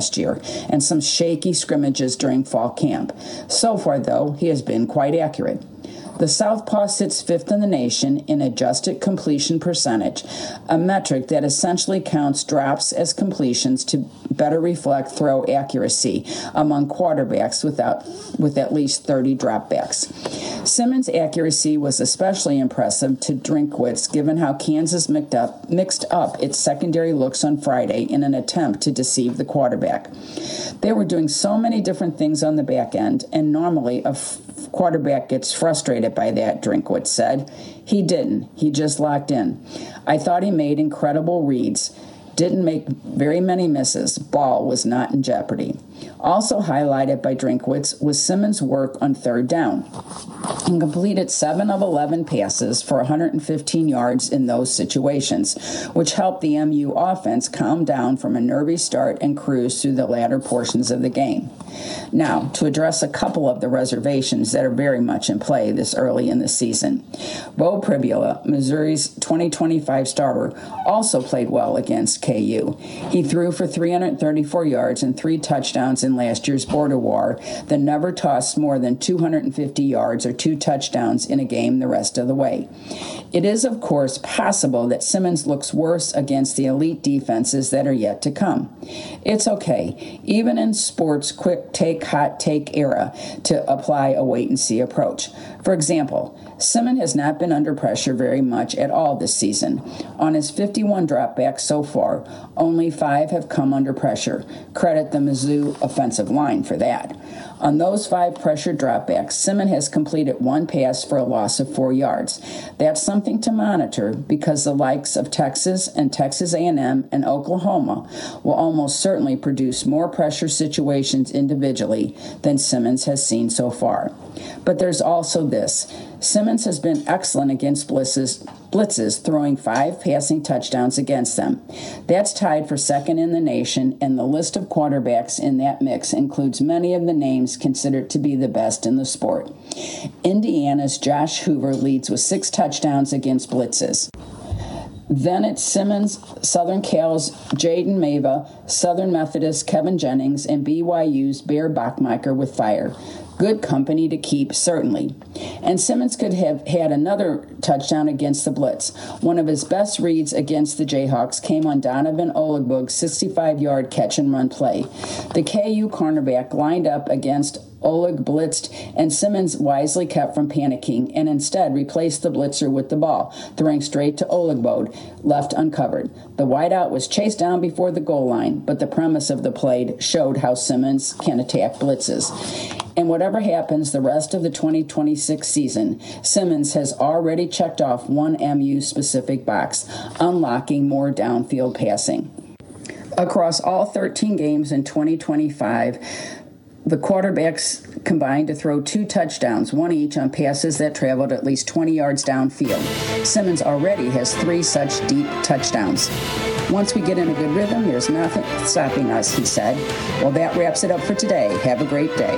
last year and some shaky scrimmages during fall camp. So far, though, he has been quite accurate. The Southpaw sits fifth in the nation in adjusted completion percentage, a metric that essentially counts drops as completions to better reflect throw accuracy among quarterbacks with at least 30 dropbacks. Simmons' accuracy was especially impressive to Drinkwitz, given how Kansas mixed up its secondary looks on Friday in an attempt to deceive the quarterback. They were doing so many different things on the back end, and normally a quarterback gets frustrated by that, Drinkwitz said. He didn't. He just locked in. I thought he made incredible reads. Didn't make very many misses. Ball was not in jeopardy. Also highlighted by Drinkwitz was Simmons' work on third down. He completed 7 of 11 passes for 115 yards in those situations, which helped the MU offense calm down from a nervy start and cruise through the latter portions of the game. Now, to address a couple of the reservations that are very much in play this early in the season. Bo Pribula, Missouri's 2025 starter, also played well against KU. He threw for 334 yards and 3 touchdowns in last year's border war, then never tossed more than 250 yards or 2 touchdowns in a game the rest of the way. It is, of course, possible that Simmons looks worse against the elite defenses that are yet to come. It's okay, even in sports' quick take, hot take era, to apply a wait-and-see approach. For example, Simmons has not been under pressure very much at all this season. On his 51 dropbacks so far, only 5 have come under pressure. Credit the Mizzou offensive line for that. On those 5 pressure dropbacks, Simmons has completed 1 pass for a loss of 4 yards. That's something to monitor because the likes of Texas and Texas A&M and Oklahoma will almost certainly produce more pressure situations individually than Simmons has seen so far. But there's also this. Simmons has been excellent against blitzes, throwing 5 passing touchdowns against them. That's tied for second in the nation, and the list of quarterbacks in that mix includes many of the names considered to be the best in the sport. Indiana's Josh Hoover leads with 6 touchdowns against blitzes. Then it's Simmons, Southern Cal's Jaden Mava, Southern Methodist Kevin Jennings, and BYU's Bear Bachmeister with fire. Good company to keep, certainly. And Simmons could have had another touchdown against the blitz. One of his best reads against the Jayhawks came on Donovan Olugbug's 65-yard catch-and-run play. The KU cornerback lined up against Oleg blitzed, and Simmons wisely kept from panicking and instead replaced the blitzer with the ball, throwing straight to Olugbog, left uncovered. The wideout was chased down before the goal line, but the premise of the play showed how Simmons can attack blitzes. And whatever happens the rest of the 2026 season, Simmons has already checked off one MU-specific box, unlocking more downfield passing. Across all 13 games in 2025, the quarterbacks combined to throw 2 touchdowns, 1 each on passes that traveled at least 20 yards downfield. Simmons already has 3 such deep touchdowns. Once we get in a good rhythm, there's nothing stopping us, he said. Well, that wraps it up for today. Have a great day.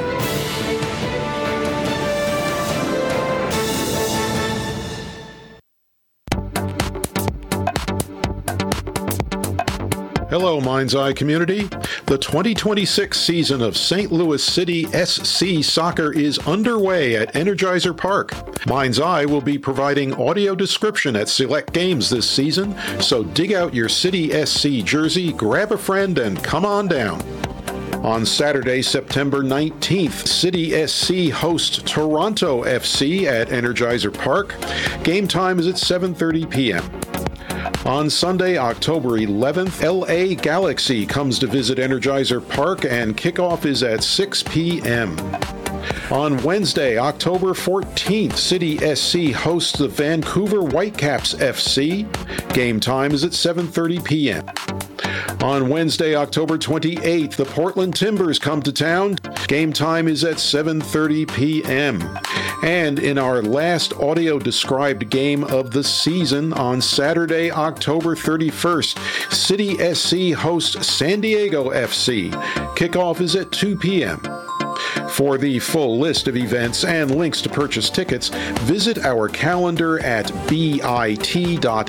Hello, Mind's Eye community. The 2026 season of St. Louis City SC Soccer is underway at Energizer Park. Mind's Eye will be providing audio description at select games this season, so dig out your City SC jersey, grab a friend, and come on down. On Saturday, September 19th, City SC hosts Toronto FC at Energizer Park. Game time is at 7:30 p.m. On Sunday, October 11th, LA Galaxy comes to visit Energizer Park and kickoff is at 6 p.m. On Wednesday, October 14th, City SC hosts the Vancouver Whitecaps FC. Game time is at 7:30 p.m. On Wednesday, October 28th, the Portland Timbers come to town. Game time is at 7:30 p.m. And in our last audio-described game of the season, on Saturday, October 31st, City SC hosts San Diego FC. Kickoff is at 2 p.m. For the full list of events and links to purchase tickets, visit our calendar at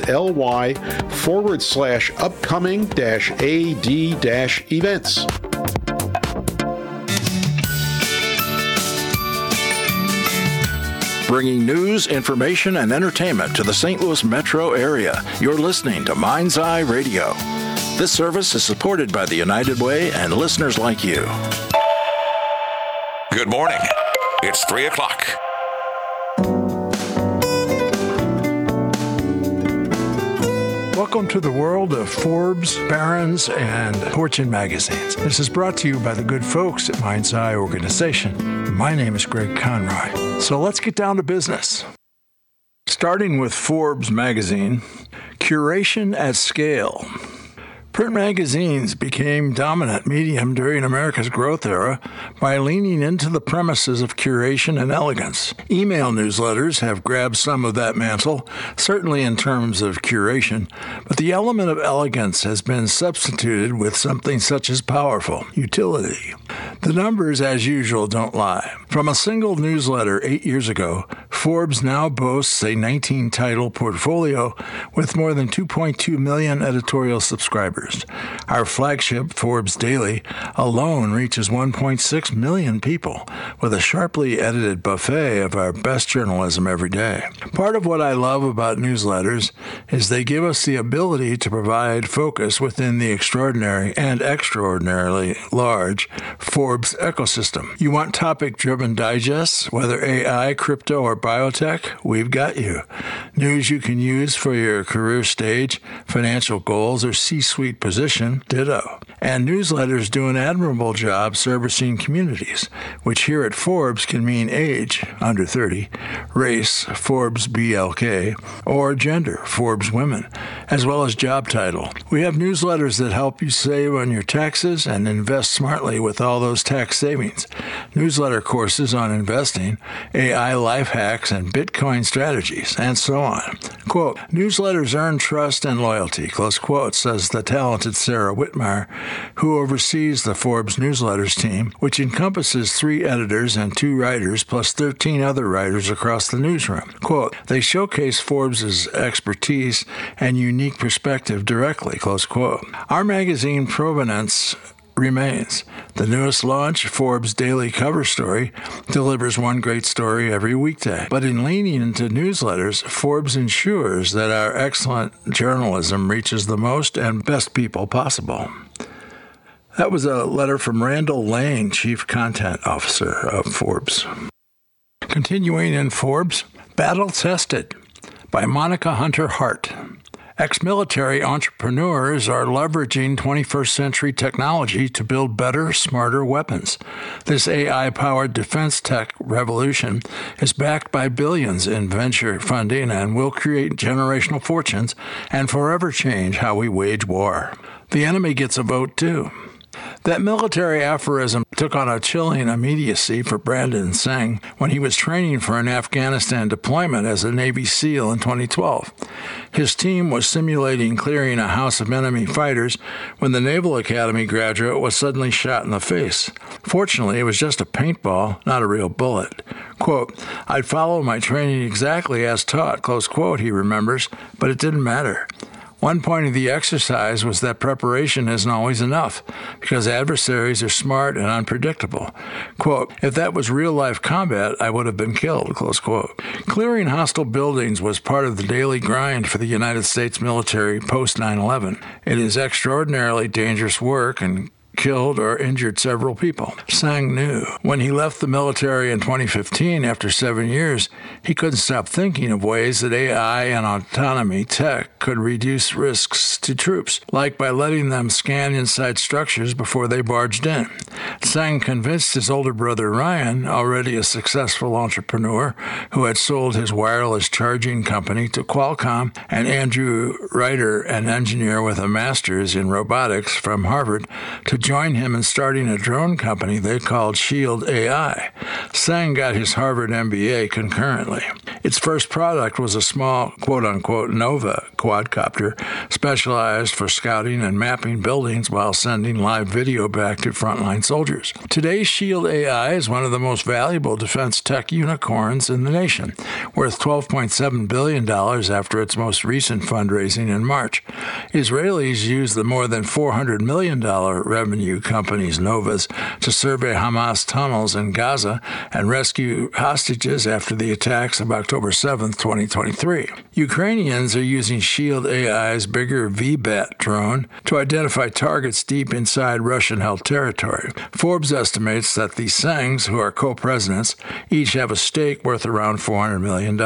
bit.ly/upcoming-ad-events. bringing news, information, and entertainment to the St. Louis metro area. You're listening to Mind's Eye Radio. This service is supported by the United Way and listeners like you. Good morning. It's 3 o'clock. Welcome to the world of Forbes, Barron's, and Fortune magazines. This is brought to you by the good folks at Mind's Eye Organization. My name is Greg Conroy. So let's get down to business. Starting with Forbes magazine, curation at scale. Print magazines became dominant medium during America's growth era by leaning into the premises of curation and elegance. Email newsletters have grabbed some of that mantle, certainly in terms of curation, but the element of elegance has been substituted with something such as powerful utility. The numbers, as usual, don't lie. From a single newsletter 8 years ago, Forbes now boasts a 19-title portfolio with more than 2.2 million editorial subscribers. Our flagship, Forbes Daily, alone reaches 1.6 million people, with a sharply edited buffet of our best journalism every day. Part of what I love about newsletters is they give us the ability to provide focus within the extraordinary and extraordinarily large Forbes ecosystem. You want topic-driven digests, whether AI, crypto, or biotech? We've got you. News you can use for your career stage, financial goals, or C-suite position, ditto. And newsletters do an admirable job servicing communities, which here at Forbes can mean age, under 30, race, Forbes BLK, or gender, Forbes women, as well as job title. We have newsletters that help you save on your taxes and invest smartly with all those tax savings. Newsletter courses on investing, AI life hacks, and Bitcoin strategies, and so on. Quote, newsletters earn trust and loyalty, close quote, says the talented Sarah Whitmire, who oversees the Forbes newsletters team, which encompasses 3 editors and 2 writers, plus 13 other writers across the newsroom. Quote, they showcase Forbes' expertise and unique perspective directly, close quote. Our magazine provenance remains. The newest launch, Forbes Daily Cover Story, delivers one great story every weekday. But in leaning into newsletters, Forbes ensures that our excellent journalism reaches the most and best people possible. That was a letter from Randall Lane, Chief Content Officer of Forbes. Continuing in Forbes, Battle Tested by Monica Hunter Hart. Ex-military entrepreneurs are leveraging 21st century technology to build better, smarter weapons. This AI-powered defense tech revolution is backed by billions in venture funding and will create generational fortunes and forever change how we wage war. The enemy gets a vote, too. That military aphorism took on a chilling immediacy for Brandon Singh when he was training for an Afghanistan deployment as a Navy SEAL in 2012. His team was simulating clearing a house of enemy fighters when the Naval Academy graduate was suddenly shot in the face. Fortunately, it was just a paintball, not a real bullet. Quote, I'd follow my training exactly as taught, close quote, he remembers, but it didn't matter. One point of the exercise was that preparation isn't always enough because adversaries are smart and unpredictable. Quote, if that was real-life combat, I would have been killed, close quote. Clearing hostile buildings was part of the daily grind for the United States military post 9/11. It is extraordinarily dangerous work and killed or injured several people. Singh knew. When he left the military in 2015, after 7 years, he couldn't stop thinking of ways that AI and autonomy tech could reduce risks to troops, like by letting them scan inside structures before they barged in. Singh convinced his older brother Ryan, already a successful entrepreneur who had sold his wireless charging company to Qualcomm, and Andrew Ryder, an engineer with a master's in robotics from Harvard, to join him in starting a drone company they called Shield AI. Singh got his Harvard MBA concurrently. Its first product was a small, quote-unquote, Nova quadcopter specialized for scouting and mapping buildings while sending live video back to frontline soldiers. Today's Shield AI is one of the most valuable defense tech unicorns in the nation, worth $12.7 billion after its most recent fundraising in March. Israelis use the more than $400 million revenue company's Novas to survey Hamas tunnels in Gaza and rescue hostages after the attacks of October 7, 2023. Ukrainians are using Shield AI's bigger VBAT drone to identify targets deep inside Russian-held territory. Forbes estimates that the Sengs, who are co-presidents, each have a stake worth around $400 million.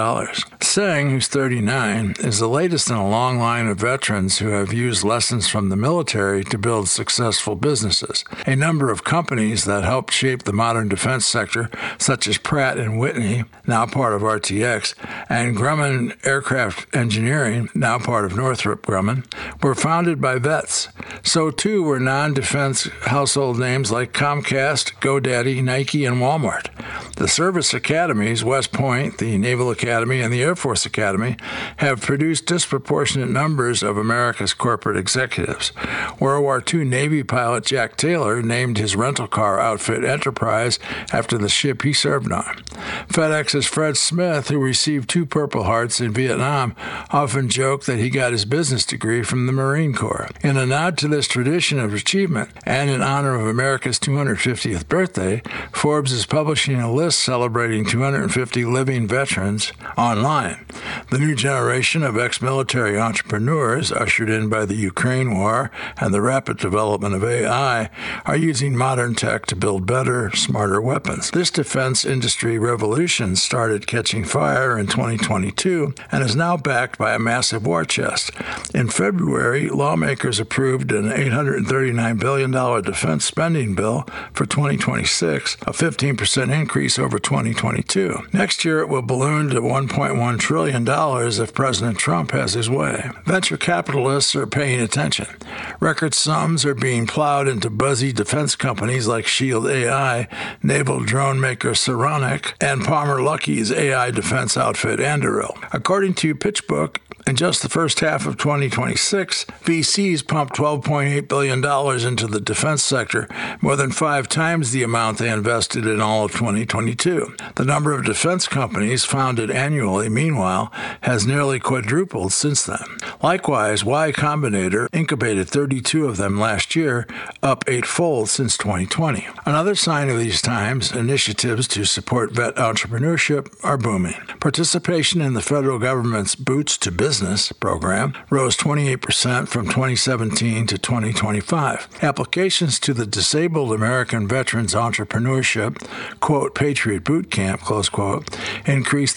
Seng, who's 39, is the latest in a long line of veterans who have used lessons from the military to build successful businesses. A number of companies that helped shape the modern defense sector, such as Pratt & Whitney, now part of RTX, and Grumman Aircraft Engineering, now part of Northrop Grumman, were founded by vets. So too were non-defense household names like Comcast, GoDaddy, Nike, and Walmart. The service academies, West Point, the Naval Academy, and the Air Force Academy, have produced disproportionate numbers of America's corporate executives. World War II Navy pilot Jack Taylor named his rental car outfit Enterprise after the ship he served on. FedEx's Fred Smith, who received 2 Purple Hearts in Vietnam, often joked that he got his business degree from the Marine Corps. In a nod to this tradition of achievement and in honor of America's 250th birthday, Forbes is publishing a list celebrating 250 living veterans online. The new generation of ex-military entrepreneurs, ushered in by the Ukraine war and the rapid development of AI, are using modern tech to build better, smarter weapons. This defense industry revolution started catching fire in 2022 and is now backed by a massive war chest. In February, lawmakers approved an $839 billion defense spending bill for 2026, a 15% increase over 2022. Next year, it will balloon to $1.1 trillion if President Trump has his way. Venture capitalists are paying attention. Record sums are being plowed into buzzy defense companies like Shield AI, naval drone maker Saronic, and Palmer Luckey's AI defense outfit Anduril. According to PitchBook, in just the first half of 2026, VCs pumped $12.8 billion into the defense sector, more than 5 times the amount they invested in all of 2022. The number of defense companies founded annually, meanwhile, has nearly quadrupled since then. Likewise, Y Combinator incubated 32 of them last year, up 8-fold since 2020. Another sign of these times, initiatives to support vet entrepreneurship are booming. Participation in the federal government's Boots to Business program rose 28% from 2017 to 2025. Applications to the Disabled American Veterans Entrepreneurship, quote, Patriot Boot Camp, close quote, increased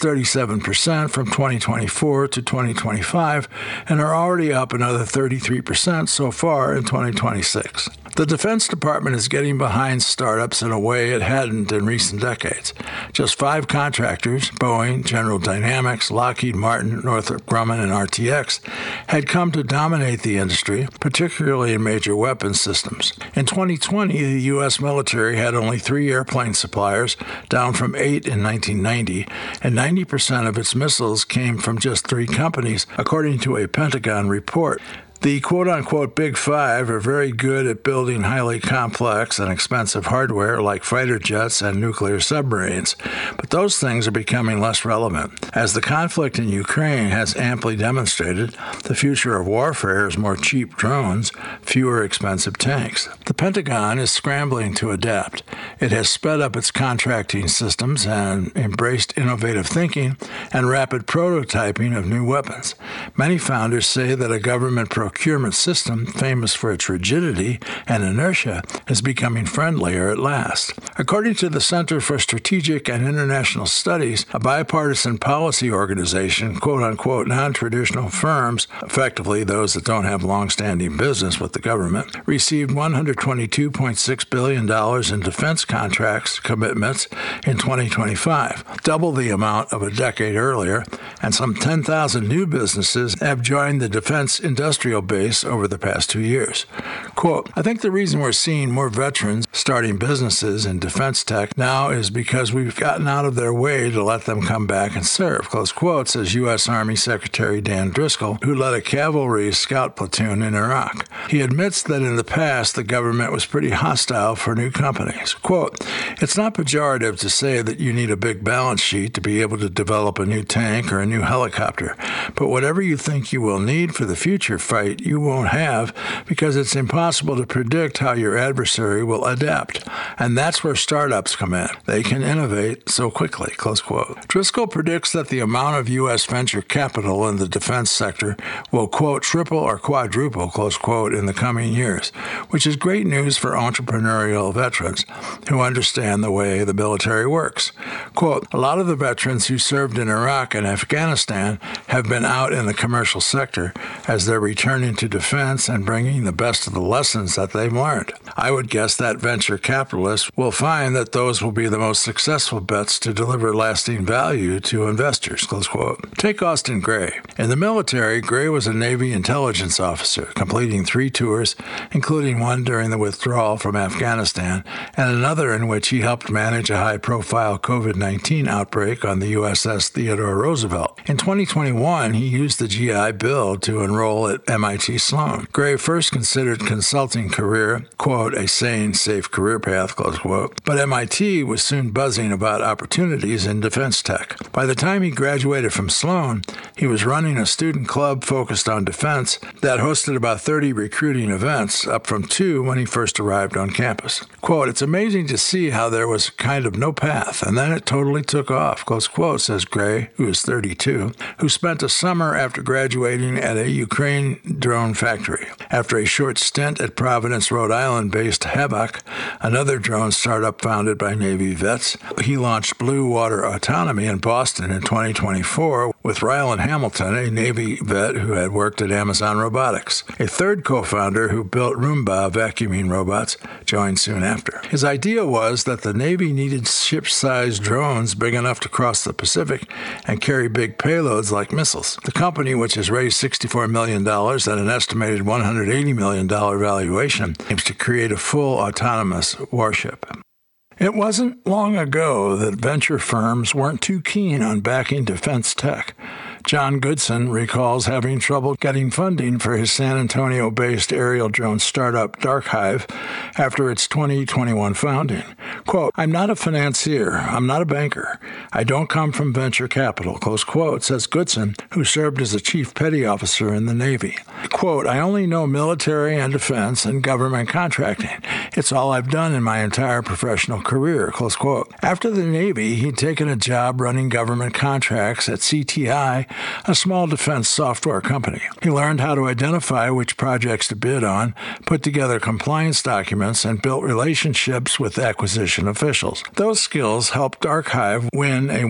37% from 2024 to 2025 and are already up another 33% so far in 2026. The Defense Department is getting behind startups in a way it hadn't in recent decades. Just 5 contractors, Boeing, General Dynamics, Lockheed Martin, Northrop Grumman, and RTX, had come to dominate the industry, particularly in major weapons systems. In 2020, the U.S. military had only 3 airplane suppliers, down from 8 in 1990, and 90% of its missiles came from just 3 companies, according to a Pentagon report. The quote-unquote Big Five are very good at building highly complex and expensive hardware like fighter jets and nuclear submarines, but those things are becoming less relevant. As the conflict in Ukraine has amply demonstrated, the future of warfare is more cheap drones, fewer expensive tanks. The Pentagon is scrambling to adapt. It has sped up its contracting systems and embraced innovative thinking and rapid prototyping of new weapons. Many founders say that a government procurement system, famous for its rigidity and inertia, is becoming friendlier at last. According to the Center for Strategic and International Studies, a bipartisan policy organization, quote-unquote non-traditional firms, effectively those that don't have long-standing business with the government, received $122.6 billion in defense contracts commitments in 2025, double the amount of a decade earlier, and some 10,000 new businesses have joined the defense industrial base over the past 2 years. Quote, I think the reason we're seeing more veterans starting businesses in defense tech now is because we've gotten out of their way to let them come back and serve, close quote, says U.S. Army Secretary Dan Driscoll, who led a cavalry scout platoon in Iraq. He admits that in the past the government was pretty hostile for new companies. Quote, it's not pejorative to say that you need a big balance sheet to be able to develop a new tank or a new helicopter, but whatever you think you will need for the future fight, you won't have because it's impossible to predict how your adversary will adapt. And that's where startups come in. They can innovate so quickly, close quote. Driscoll predicts that the amount of U.S. venture capital in the defense sector will, quote, triple or quadruple, close quote, in the coming years, which is great news for entrepreneurial veterans who understand the way the military works. Quote, a lot of the veterans who served in Iraq and Afghanistan have been out in the commercial sector as they're returning to defense and bringing the best of the lessons that they've learned. I would guess that venture capitalists will find that those will be the most successful bets to deliver lasting value to investors, close quote. Take Austin Gray. In the military, Gray was a Navy intelligence officer, completing 3 tours, including one during the withdrawal from Afghanistan and another in which he helped manage a high-profile COVID-19 outbreak on the USS Theodore Roosevelt. In 2021, he used the GI Bill to enroll at MIT Sloan. Gray first considered consulting career, quote, a sane, safe career path, close quote, but MIT was soon buzzing about opportunities in defense tech. By the time he graduated from Sloan, he was running a student club focused on defense that hosted about 30 recruiting events, up from 2 when he first arrived on campus. Quote, it's amazing to see how there was kind of no path, and then it totally took off, close quote, says Gray, who is 32, who spent a summer after graduating at a Ukraine drone factory. After a short stint at Providence, Rhode Island-based Havoc, another drone startup founded by Navy vets, he launched Blue Water Autonomy in Boston in 2024 with Ryland Hamilton, a Navy vet who had worked at Amazon Robotics. A third co-founder who built Roomba vacuuming robots joined soon after. His idea was that the Navy needed ship-sized drones big enough to cross the Pacific and carry big payloads like missiles. The company, which has raised $64 million at an estimated $180 million valuation, aims to create a full autonomous warship. It wasn't long ago that venture firms weren't too keen on backing defense tech. John Goodson recalls having trouble getting funding for his San Antonio-based aerial drone startup DarkHive after its 2021 founding. Quote, I'm not a financier. I'm not a banker. I don't come from venture capital, close quote, says Goodson, who served as a chief petty officer in the Navy. Quote, I only know military and defense and government contracting. It's all I've done in my entire professional career, close quote. After the Navy, he'd taken a job running government contracts at CTI, a small defense software company. He learned how to identify which projects to bid on, put together compliance documents, and built relationships with acquisition officials. Those skills helped DarkHive win a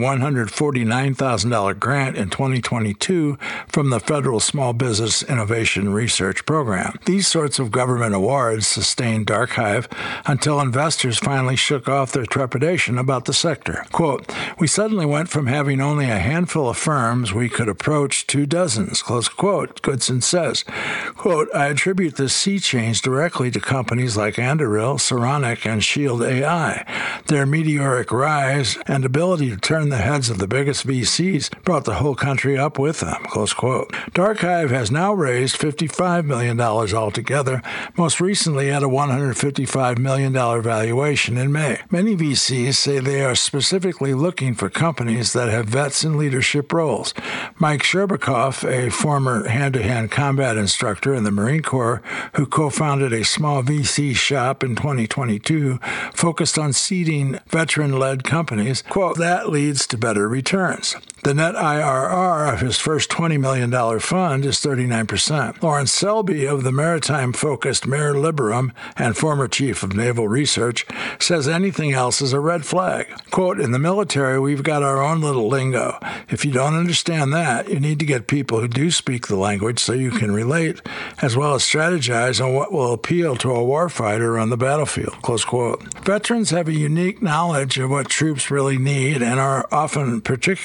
$149,000 grant in 2022 from the Federal Small Business Innovation Research Program. These sorts of government awards sustained DarkHive until investors finally shook off their trepidation about the sector. Quote, we suddenly went from having only a handful of firms we could approach to dozens, close quote, Goodson says. Quote, I attribute this sea change directly to companies like Anduril, Saronic, and Shield AI. Their meteoric rise and ability to turn the heads of the biggest VCs brought the whole country up with them, close quote. DarkHive has now raised $55 million altogether, most recently at a $155 million valuation in May. Many VCs say they are specifically looking for companies that have vets in leadership roles. Mike Sherbakoff, a former hand-to-hand combat instructor in the Marine Corps who co-founded a small VC shop in 2022, focused on seeding veteran-led companies, quote, that leads to better returns. The net IRR of his first $20 million fund is 39%. Lawrence Selby of the maritime-focused Mare Liberum and former chief of naval research says anything else is a red flag. Quote, in the military, we've got our own little lingo. If you don't understand that, you need to get people who do speak the language so you can relate, as well as strategize on what will appeal to a warfighter on the battlefield, close quote. Veterans have a unique knowledge of what troops really need and are often particularly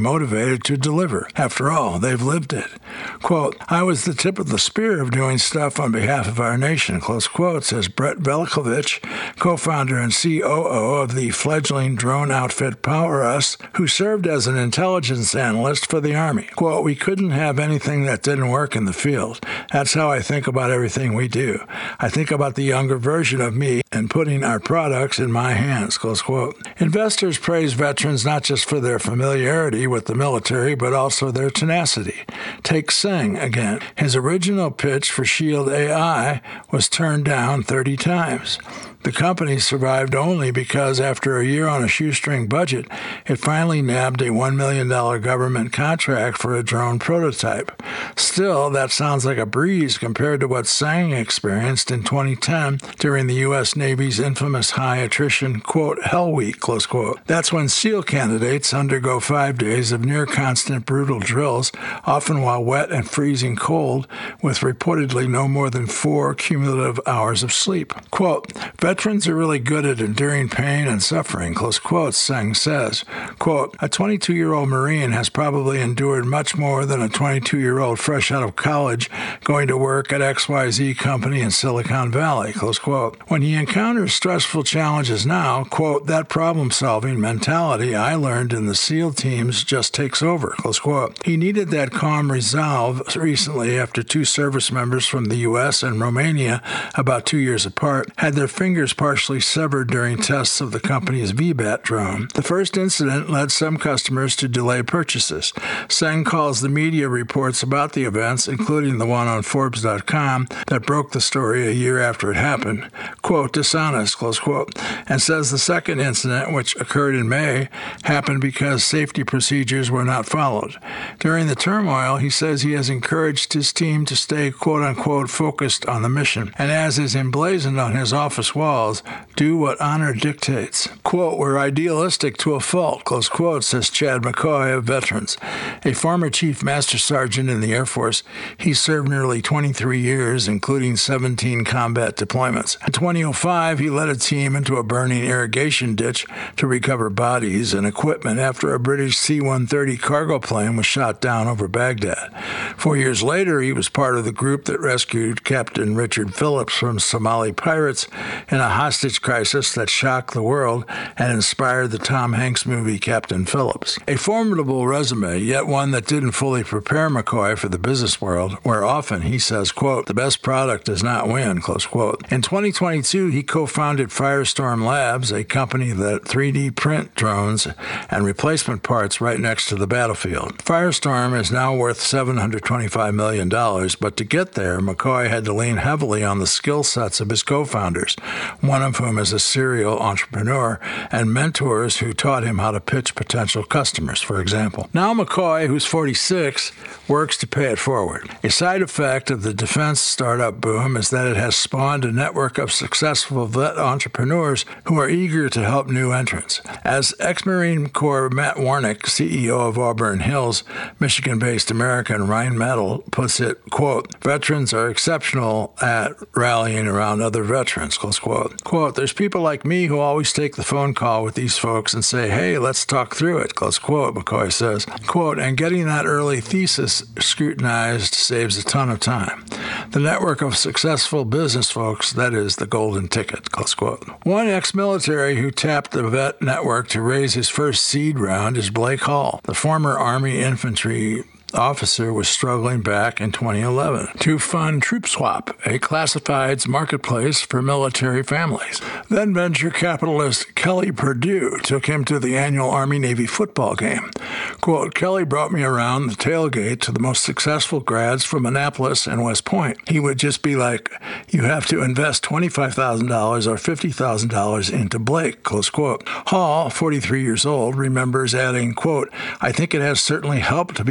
motivated to deliver. After all, they've lived it. Quote, I was the tip of the spear of doing stuff on behalf of our nation, close quote, says Brett Velikovich, co-founder and COO of the fledgling drone outfit Power Us, who served as an intelligence analyst for the Army. Quote, we couldn't have anything that didn't work in the field. That's how I think about everything we do. I think about the younger version of me and putting our products in my hands, close quote. Investors praise veterans not just for their familiarity with the military, but also their tenacity. Take Seng again. His original pitch for Shield AI was turned down 30 times. The company survived only because after a year on a shoestring budget, it finally nabbed a $1 million government contract for a drone prototype. Still, that sounds like a breeze compared to what Seng experienced in 2010 during the U.S. Navy's infamous high attrition, quote, Hell Week, close quote. That's when SEAL candidates undergo 5 days of near-constant brutal drills, often while wet and freezing cold, with reportedly no more than 4 cumulative hours of sleep. Quote, veterans are really good at enduring pain and suffering, close quote, Seng says. Quote, a 22-year-old Marine has probably endured much more than a 22-year-old fresh out of college going to work at XYZ company in Silicon Valley, close quote. When he encounters stressful challenges now, quote, that problem-solving mentality I learned in the SEAL teams just takes over, close quote. He needed that calm resolve recently after 2 service members from the U.S. and Romania, about 2 years apart, had their fingers partially severed during tests of the company's VBAT drone. The first incident led some customers to delay purchases. Seng calls the media reports about the events, including the one on Forbes.com that broke the story a year after it happened, quote, dishonest, close quote, and says the second incident, which occurred in May, happened because safety procedures were not followed. During the turmoil, he says he has encouraged his team to stay, quote unquote, focused on the mission, and as is emblazoned on his office wall, do what honor dictates. Quote, we're idealistic to a fault, close quote, says Chad McCoy of Veterans. A former Chief Master Sergeant in the Air Force, he served nearly 23 years, including 17 combat deployments. In 2005, he led a team into a burning irrigation ditch to recover bodies and equipment after a British C-130 cargo plane was shot down over Baghdad. 4 years later, he was part of the group that rescued Captain Richard Phillips from Somali pirates in a hostage crisis that shocked the world and inspired the Tom Hanks movie Captain Phillips. A formidable resume, yet one that didn't fully prepare McCoy for the business world, where often he says, quote, the best product does not win, close quote. In 2022, he co-founded Firestorm Labs, a company that 3D print drones and replacement parts right next to the battlefield. Firestorm is now worth $725 million, but to get there, McCoy had to lean heavily on the skill sets of his co-founders, one of whom is a serial entrepreneur, and mentors who taught him how to pitch potential customers, for example. Now McCoy, who's 46, works to pay it forward. A side effect of the defense startup boom is that it has spawned a network of successful vet entrepreneurs who are eager to help new entrants. As ex-Marine Corps Matt Warnick, CEO of Auburn Hills, Michigan-based American Rheinmetall, puts it, quote, veterans are exceptional at rallying around other veterans, close quote. Quote, there's people like me who always take the phone call with these folks and say, hey, let's talk through it, close quote, McCoy says. Quote, and getting that early thesis scrutinized saves a ton of time. The network of successful business folks, that is the golden ticket, close quote. One ex-military who tapped the vet network to raise his first seed round is Blake Hall, the former Army infantry officer was struggling back in 2011 to fund TroopSwap, a classifieds marketplace for military families. Then venture capitalist Kelly Perdue took him to the annual Army-Navy football game. Quote, Kelly brought me around the tailgate to the most successful grads from Annapolis and West Point. He would just be like, you have to invest $25,000 or $50,000 into Blake, close quote. Hall, 43 years old, remembers adding, quote, I think it has certainly helped to be a veteran.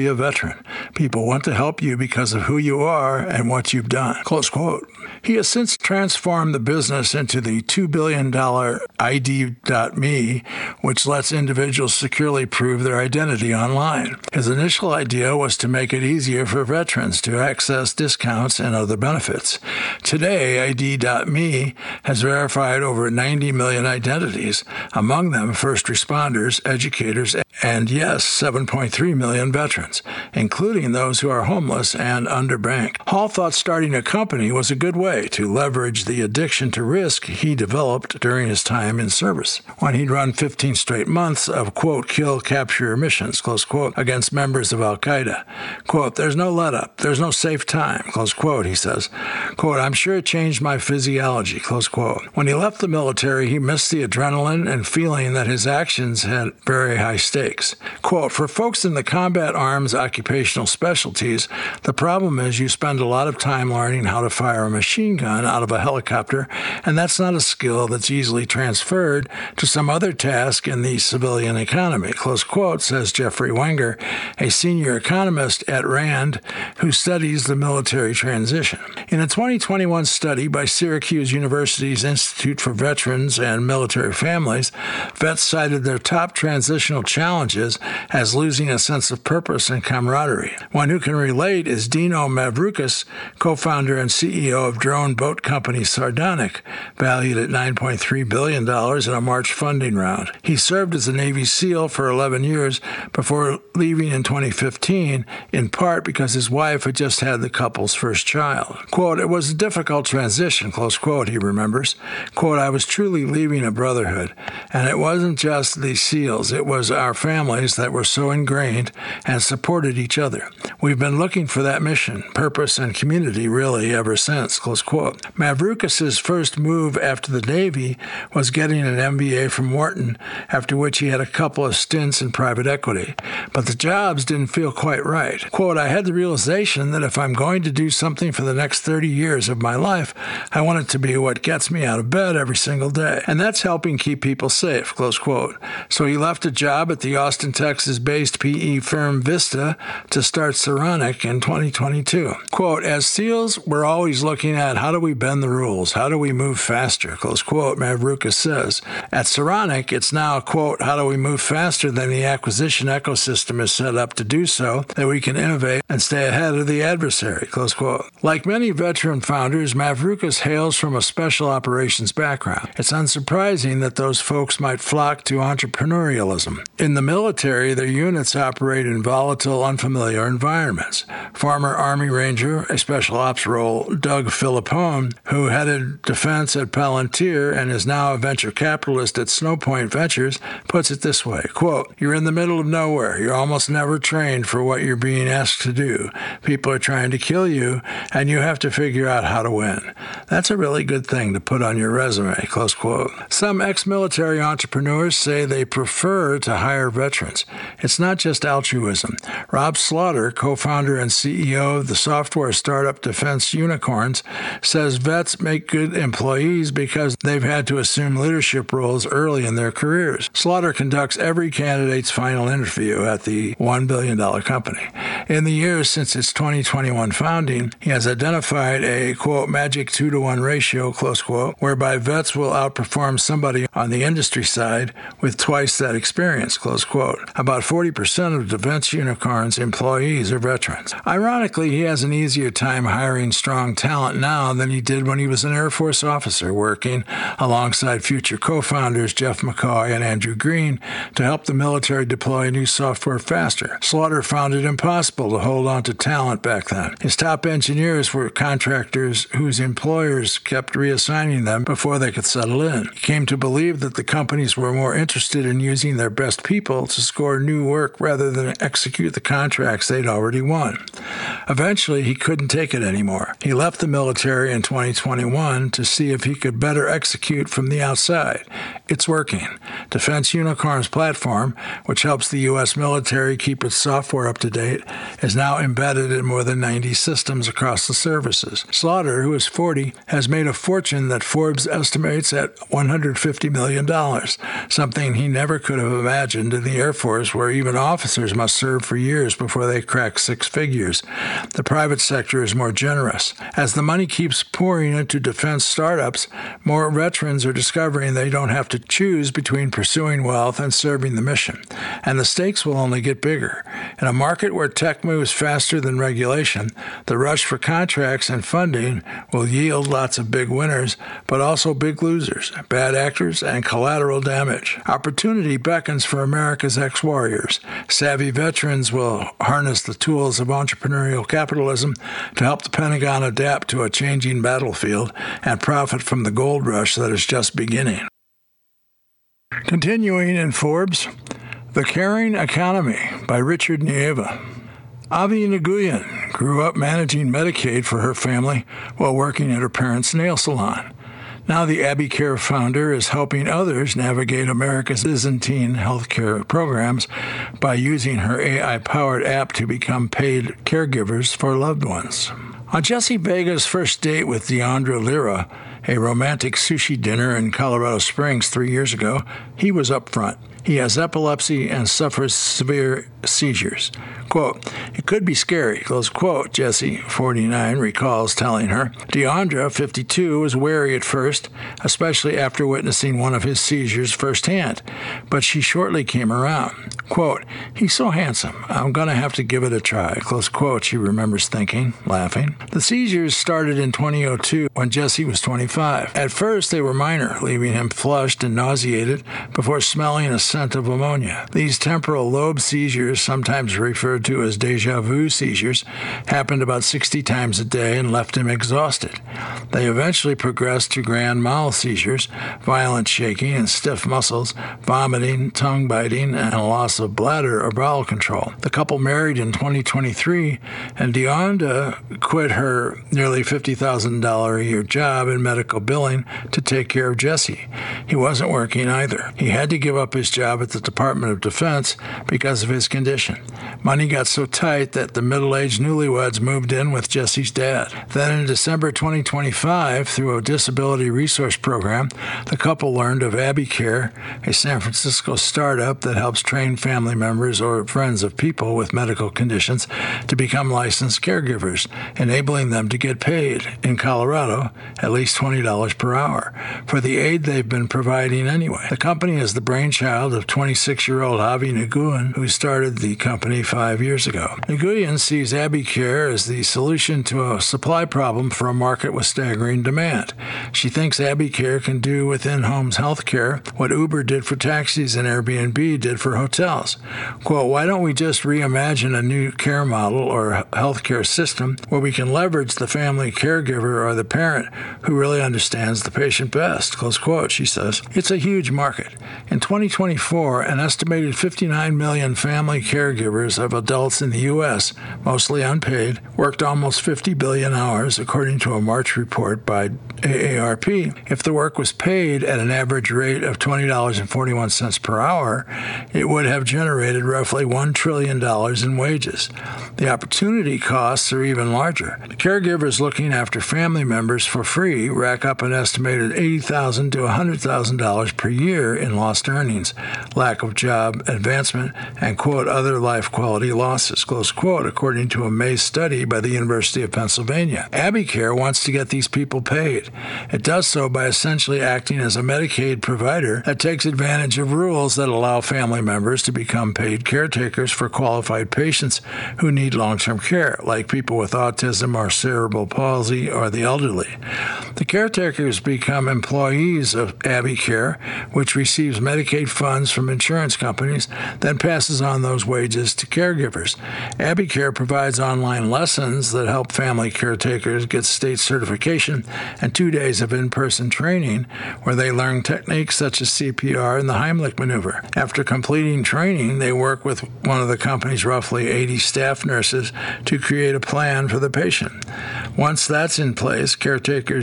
veteran. People want to help you because of who you are and what you've done. Close quote. He has since transformed the business into the $2 billion ID.me, which lets individuals securely prove their identity online. His initial idea was to make it easier for veterans to access discounts and other benefits. Today, ID.me has verified over 90 million identities, among them first responders, educators, and yes, 7.3 million veterans, including those who are homeless and underbanked. Hall thought starting a company was a good way to leverage the addiction to risk he developed during his time in service, when he'd run 15 straight months of, quote, kill, capture missions, close quote, against members of Al-Qaeda. Quote, there's no let-up, there's no safe time, close quote, he says. Quote, I'm sure it changed my physiology, close quote. When he left the military, he missed the adrenaline and feeling that his actions had very high stakes. Quote, for folks in the combat arms occupational specialties, the problem is you spend a lot of time learning how to fire a machine gun out of a helicopter, and that's not a skill that's easily transferred to some other task in the civilian economy, close quote, says Jeffrey Wenger, a senior economist at RAND who studies the military transition. In a 2021 study by Syracuse University's Institute for Veterans and Military Families, vets cited their top transitional challenges as losing a sense of purpose and camaraderie. One who can relate is Dino Mavroukas, co-founder and CEO of drone boat company Sardonic, valued at $9.3 billion in a March funding round. He served as a Navy SEAL for 11 years before leaving in 2015, in part because his wife had just had the couple's first child. Quote, it was a difficult transition, close quote, he remembers. Quote, I was truly leaving a brotherhood, and it wasn't just the SEALs, it was our families that were so ingrained and supported each other. We've been looking for that mission, purpose, and community really ever since, close quote. Mavroukas's first move after the Navy was getting an MBA from Wharton, after which he had a couple of stints in private equity. But the jobs didn't feel quite right. Quote, I had the realization that if I'm going to do something for the next 30 years of my life, I want it to be what gets me out of bed every single day. And that's helping keep people safe, close quote. So he left a job at the Austin, Texas-based PE firm Vista to start Saronic in 2022. Quote, as SEALs, we're always looking at how do we bend the rules? How do we move faster? Close quote, Mavroukas says. At Saronic, it's now, quote, how do we move faster than the acquisition ecosystem is set up to do so that we can innovate and stay ahead of the adversary, close quote. Like many veteran founders, Mavroukas hails from a special operations background. It's unsurprising that those folks might flock to entrepreneurialism. In the military, their units operate in volatile, unfamiliar environments. Former Army Ranger, a special ops role, Doug Philippone, who headed defense at Palantir and is now a venture capitalist at Snowpoint Ventures, puts it this way, quote, you're in the middle of nowhere. You're almost never trained for what you're being asked to do. People are trying to kill you, and you have to figure out how to win. That's a really good thing to put on your resume, close quote. Some ex-military entrepreneurs say they prefer to hire veterans. It's not just altruism. Rob Slaughter, co-founder and CEO of the software startup Defense Unicorns, says vets make good employees because they've had to assume leadership roles early in their careers. Slaughter conducts every candidate's final interview at the $1 billion company. In the years since its 2021 founding, he has identified a, quote, magic 2-to-1 ratio, close quote, whereby vets will outperform somebody on the industry side with twice that experience, close quote. About 40% of Defense Unicorns employees are veterans. Ironically, he has an easier time hiring strong talent now than he did when he was an Air Force officer working alongside future co-founders Jeff McCoy and Andrew Green to help the military deploy new software faster. Slaughter found it impossible to hold on to talent back then. His top engineers were contractors whose employers kept reassigning them before they could settle in. He came to believe that the companies were more interested in using their best people to score new work rather than execute the contracts they'd already won. Eventually, he couldn't take it anymore. He left the military in 2021 to see if he could better execute from the outside. It's working. Defense Unicorns platform, which helps the U.S. military keep its software up to date, is now embedded in more than 90 systems across the services. Slaughter, who is 40, has made a fortune that Forbes estimates at $150 million, something he never could have imagined in the Air Force, where even officers must serve for years before they crack six figures. The private sector is more generous. As the money keeps pouring into defense startups, more veterans are discovering they don't have to choose between pursuing wealth and serving the mission. And the stakes will only get bigger. In a market where tech moves faster than regulation, the rush for contracts and funding will yield lots of big winners, but also big losers, bad actors, and collateral damage. Opportunity beckons for America's ex-warriors. Savvy veterans will harness the tools of entrepreneurial capitalism to help the Pentagon adapt to a changing battlefield and profit from the gold rush that is just beginning. Continuing in Forbes, The Caring Economy by Richard Nieva. Avi Nguyen grew up managing Medicaid for her family while working at her parents' nail salon. Now the AbbeyCare founder is helping others navigate America's Byzantine healthcare programs by using her AI-powered app to become paid caregivers for loved ones. On Jesse Vega's first date with Deandra Lira, a romantic sushi dinner in Colorado Springs 3 years ago, he was upfront. He has epilepsy and suffers severe seizures. Quote, "It could be scary," close quote, Jesse, 49, recalls telling her. Deandra, 52, was wary at first, especially after witnessing one of his seizures firsthand, but she shortly came around. Quote, "He's so handsome. I'm going to have to give it a try," close quote, she remembers thinking, laughing. The seizures started in 2002 when Jesse was 25. At first, they were minor, leaving him flushed and nauseated before smelling a scent of ammonia. These temporal lobe seizures, sometimes referred to as deja vu seizures, happened about 60 times a day and left him exhausted. They eventually progressed to grand mal seizures, violent shaking and stiff muscles, vomiting, tongue biting, and a loss of bladder or bowel control. The couple married in 2023, and Deandra quit her nearly $50,000 a year job in medical billing to take care of Jesse. He wasn't working either. He had to give up his job at the Department of Defense because of his condition. Money got so tight that the middle-aged newlyweds moved in with Jesse's dad. Then in December 2025, through a disability resource program, the couple learned of AbbeyCare, a San Francisco startup that helps train family members or friends of people with medical conditions to become licensed caregivers, enabling them to get paid, in Colorado, at least $20 per hour, for the aid they've been providing anyway. The company is the brainchild of 26-year-old Avi Nguyen, who started the company 5 years ago. Nguyen sees AbbeyCare as the solution to a supply problem for a market with staggering demand. She thinks AbbeyCare can do within homes health care what Uber did for taxis and Airbnb did for hotels. Quote, "Why don't we just reimagine a new care model or healthcare system where we can leverage the family caregiver or the parent who really understands the patient best?" Close quote, she says. It's a huge market. In 2024, an estimated 59 million family caregivers of adults in the U.S., mostly unpaid, worked almost 50 billion hours, according to a March report by AARP. If the work was paid at an average rate of $20.41 per hour, it would have generated roughly $1 trillion in wages. The opportunity costs are even larger. Caregivers looking after family members for free rack up an estimated $80,000 to $100,000 per year in lost earnings, lack of job advancement, and, quote, other life quality losses, close quote, according to a May study by the University of Pennsylvania. AbbeyCare wants to get these people paid. It does so by essentially acting as a Medicaid provider that takes advantage of rules that allow family members to become paid caretakers for qualified patients who need long-term care, like people with autism or cerebral palsy or the elderly. The caretakers become employees of AbbeyCare, which receives Medicaid funds from insurance companies, then passes on those wages to caregivers. AbbeyCare provides online lessons that help family caretakers get state certification and 2 days of in-person training where they learn techniques such as CPR and the Heimlich maneuver. After completing training, they work with one of the company's roughly 80 staff nurses to create a plan for the patient. Once that's in place, caretakers use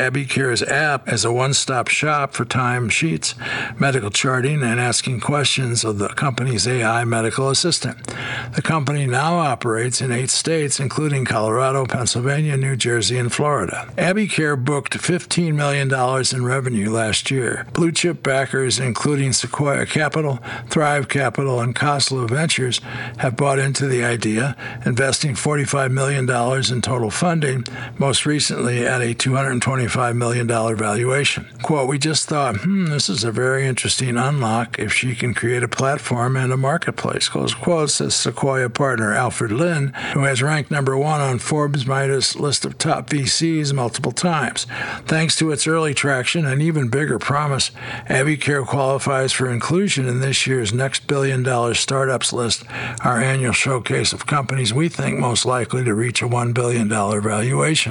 AbbeyCare's app as a one-stop shop for time sheets, medical charting, and asking questions of the company's AI medical assistant. The company now operates in 8 states, including Colorado, Pennsylvania, New Jersey, and Florida. AbbeyCare booked $15 million in revenue last year. Blue-chip backers, including Sequoia Capital, Thrive Capital, and Khosla Ventures, have bought into the idea, investing $45 million in total funding, most recently at a $225 million valuation. Quote, "We just thought, this is a very interesting unlock if she can create a platform and a marketplace," close quote, says Sequoia partner Alfred Lin, who has ranked number 1 on Forbes' Midas list of top VCs multiple times. Thanks to its early traction and even bigger promise, AbbeyCare qualifies for inclusion in this year's Next Billion-Dollar Startups list, our annual showcase of companies we think most likely to reach a $1 billion valuation.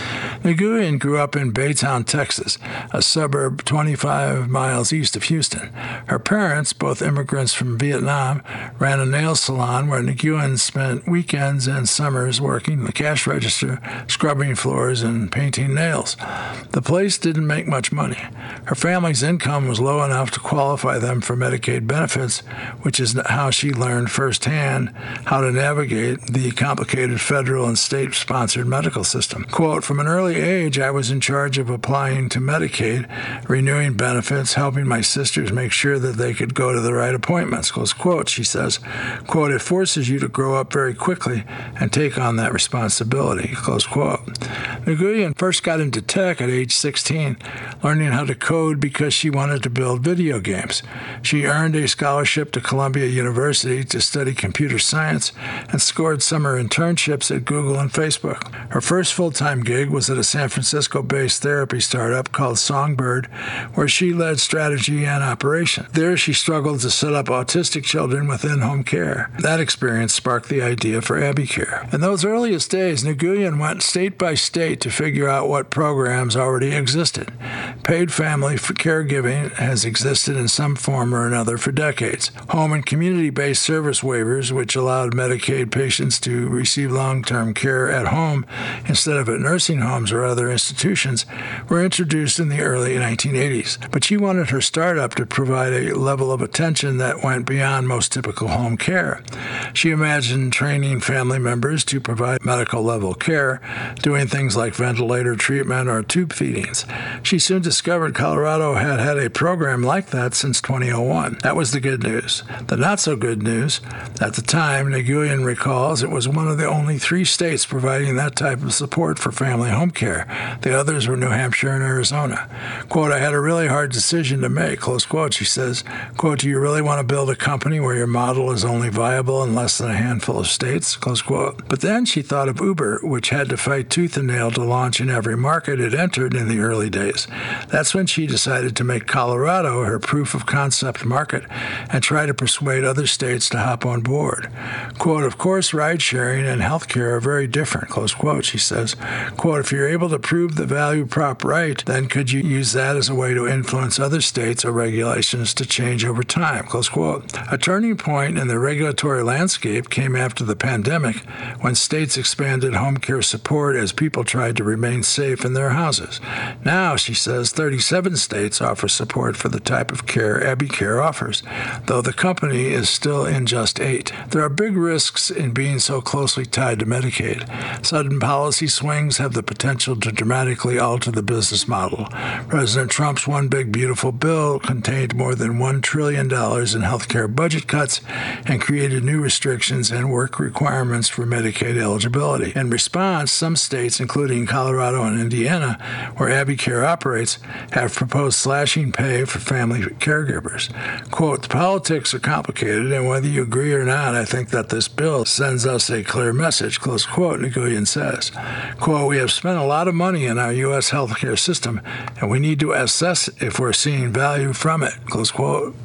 Nguyen grew up in Baytown, Texas, a suburb 25 miles east of Houston. Her parents, both immigrants from Vietnam, ran a nail salon where Nguyen spent weekends and summers working the cash register, scrubbing floors, and painting nails. The place didn't make much money. Her family's income was low enough to qualify them for Medicaid benefits, which is how she learned firsthand how to navigate the complicated federal and state-sponsored medical system. Quote, "From an early age, I was in charge of applying to Medicaid, renewing benefits, helping my sisters make sure that they could go to the right appointments," close quote. She says, quote, "It forces you to grow up very quickly and take on that responsibility," close quote. Nguyen first got into tech at age 16, learning how to code because she wanted to build video games. She earned a scholarship to Columbia University to study computer science and scored summer internships at Google and Facebook. Her first full-time gig was at a San Francisco-based therapy startup called Songbird, where she led strategy and operation. There, she struggled to set up autistic children within home care. That experience sparked the idea for AbbeyCare. In those earliest days, Nguyen went state by state to figure out what programs already existed. Paid family caregiving has existed in some form or another for decades. Home and community-based service waivers, which allowed Medicaid patients to receive long-term care at home instead of at nursing homes or other institutions, were introduced in the early 1980s. But she wanted her startup to provide a level of attention that went beyond most typical home care. She imagined training family members to provide medical-level care, doing things like ventilator treatment or tube feedings. She soon discovered Colorado had had a program like that since 2001. That was the good news. The not-so-good news, at the time, Nguyen recalls, it was one of the only 3 states providing that type of support for family home care. The others were New Hampshire and Arizona. Quote, "I had a really hard decision to make," close quote. She says, quote, "Do you really want to build a company where your model is only viable in less than a handful of states?" Close quote. But then she thought of Uber, which had to fight tooth and nail to launch in every market it entered in the early days. That's when she decided to make Colorado her proof of concept market and try to persuade other states to hop on board. Quote, "Of course, ride-sharing and healthcare are very different," close quote. She says, quote, "If you're able to prove the value prop right, then could you use that as a way to influence other states or regulations to change over time," close quote. A turning point in the regulatory landscape came after the pandemic, when states expanded home care support as people tried to remain safe in their houses. Now, she says, 37 states offer support for the type of care AbbeyCare offers, though the company is still in just 8. There are big risks in being so closely tied to Medicaid. Sudden policy swings have the potential to dramatically alter the business model. President Trump's One Big Beautiful Bill contained more than $1 trillion in health care budget cuts and created new restrictions and work requirements for Medicaid eligibility. In response, some states, including Colorado and Indiana, where AbbeyCare operates, have proposed slashing pay for family caregivers. Quote, "The politics are complicated, and whether you agree or not, I think that this bill sends us a clear message," close quote, Nguyen says. Quote, "We have spent a lot of money in our U.S. healthcare system, and we need to assess if we're seeing value from it," close quote.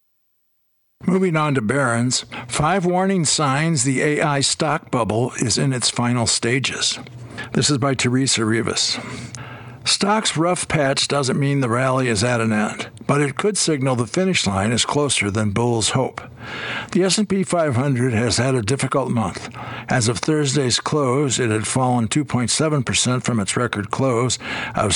Moving on to Barron's, 5 warning signs the AI stock bubble is in its final stages. This is by Teresa Rivas. Stock's rough patch doesn't mean the rally is at an end, but it could signal the finish line is closer than bulls hope. The S&P 500 has had a difficult month. As of Thursday's close, it had fallen 2.7% from its record close of